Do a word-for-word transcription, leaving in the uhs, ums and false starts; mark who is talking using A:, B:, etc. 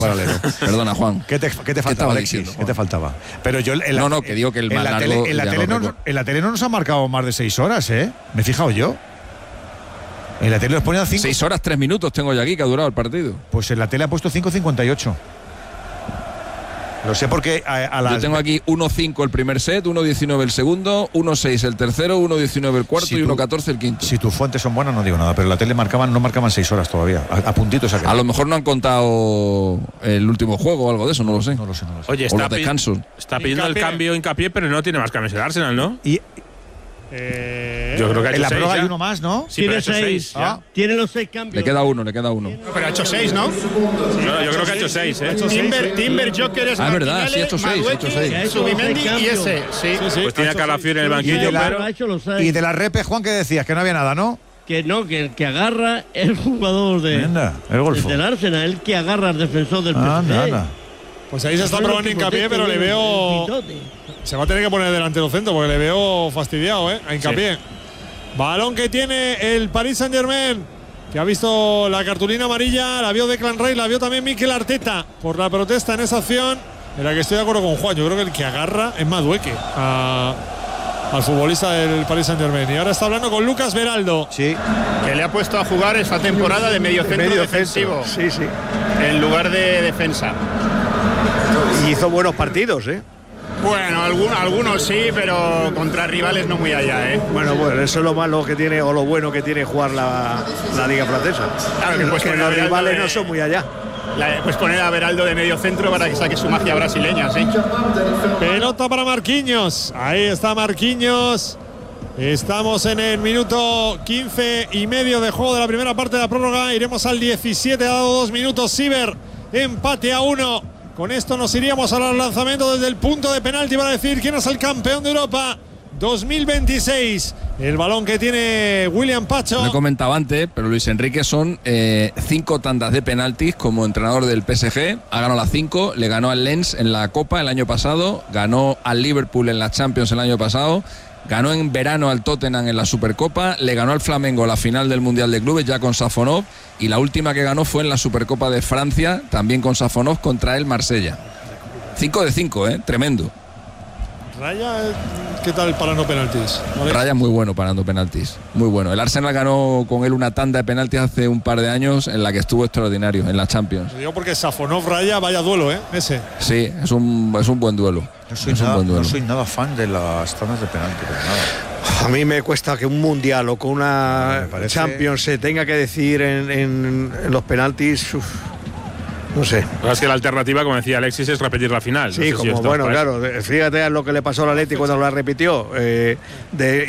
A: paralelo. Perdona, Juan.
B: ¿Qué te, qué te faltaba, Alexis? Diciendo, ¿Qué te faltaba? Pero yo en la,
A: no, no, que digo que el más
B: en la
A: largo.
B: Tele, en, la tele no, no, en la tele no nos ha marcado más de seis horas, ¿eh? Me he fijado yo. En la tele nos ponían cinco.
A: Seis horas, tres minutos tengo yo aquí que ha durado el partido.
B: Pues en la tele ha puesto cinco cincuenta y ocho. Lo sé porque a, a las...
A: Yo tengo aquí uno cinco el primer set, uno diecinueve el segundo, uno seis el tercero, uno diecinueve el cuarto si y uno catorce el quinto.
B: Si tus fuentes son buenas no digo nada, pero en la tele marcaban, no marcaban seis horas todavía, a, a puntitos.
A: A, a lo mejor no han contado el último juego o algo de eso, no lo sé.
B: No lo sé, no lo sé.
C: Oye,
A: o
C: está,
A: los descansos.
C: está pidiendo Hincapié. El cambio Hincapié, pero no tiene más cambios el Arsenal, ¿no?
B: Y...
D: Eh,
C: Yo creo que ha hecho
B: en la
C: seis,
B: prórroga
C: ya.
B: hay uno más, ¿no?
C: Sí, pero ha hecho seis. seis
D: ah. Tiene los seis cambios.
A: Le queda uno, le queda uno.
D: No, pero ha hecho seis, ¿no?
C: No, yo creo que ha hecho seis, ¿eh?
D: Timber, Timber, Joker,
A: ah, es verdad, sí ha hecho seis, ha hecho seis.
D: Subimendi y ese, sí.
C: sí, sí pues tiene a Calafiori en el banquillo,
B: y de la,
C: pero...
D: ha hecho los seis.
B: Y de la repe, Juan, ¿qué decías? Que no había nada, ¿no?
D: Que no, que el que agarra el jugador de,
B: anda, el golfo.
D: del Arsenal, el que agarra al defensor del P S G.
B: Anda, anda.
E: Pues ahí se está probando Hincapié, pero le veo... Se va a tener que poner delantero centro porque le veo fastidiado, ¿eh? A Hincapié. Sí. Balón que tiene el Paris Saint-Germain, que ha visto la cartulina amarilla, la vio Declan Rice, la vio también Mikel Arteta por la protesta en esa acción, en la que estoy de acuerdo con Juan. Yo creo que el que agarra es Madueke a, al futbolista del Paris Saint-Germain. Y ahora está hablando con Lucas Beraldo.
F: Sí. Que le ha puesto a jugar esta temporada de mediocentro medio defensivo.
G: Sí, sí.
F: En lugar de defensa.
G: Y hizo buenos partidos, ¿eh?
F: Bueno, algunos, algunos sí, pero contra rivales no muy allá, ¿eh?
G: Bueno, bueno, eso es lo malo que tiene, o lo bueno que tiene jugar la, la Liga Francesa.
F: Claro, que, pues
G: que los rivales de, no son muy allá.
F: La, pues poner a Beraldo de medio centro para que saque su magia brasileña, ¿sí?
E: Pelota para Marquinhos. Ahí está Marquinhos. Estamos en el minuto quince y medio de juego de la primera parte de la prórroga. Iremos al diecisiete, ha dado dos minutos Siver. Empate a uno. Con esto nos iríamos al lanzamiento desde el punto de penalti para decir quién es el campeón de Europa dos mil veintiséis. El balón que tiene William Pacho.
A: Lo he comentado antes, pero Luis Enrique son eh, cinco tandas de penaltis como entrenador del P S G. Ha ganado las cinco, le ganó al Lens en la Copa el año pasado, ganó al Liverpool en la Champions el año pasado, ganó en verano al Tottenham en la Supercopa, le ganó al Flamengo la final del Mundial de Clubes ya con Safonov, y la última que ganó fue en la Supercopa de Francia, también con Safonov contra el Marsella. cinco de cinco, ¿eh? Tremendo.
E: Raya, ¿qué tal parando penaltis? ¿Vale?
A: Raya muy bueno parando penaltis, muy bueno. El Arsenal ganó con él una tanda de penaltis hace un par de años en la que estuvo extraordinario, en la Champions.
E: Lo digo porque Safonov Raya, vaya duelo, ¿eh? Ese.
A: Sí, es un, es un buen duelo.
B: No soy,
A: es
B: nada,
A: un buen duelo.
B: No soy nada fan de las tandas de penalti, pero nada.
G: A mí me cuesta que un mundial o con una
B: parece...
G: Champions se tenga que decir en, en, en los penaltis. Uf. No sé.
C: Es que la alternativa, como decía Alexis, es repetir la final.
G: Sí,
C: no sé
G: como
C: si
G: bueno, claro. Fíjate a lo que le pasó al Atleti cuando la repitió. Eh, de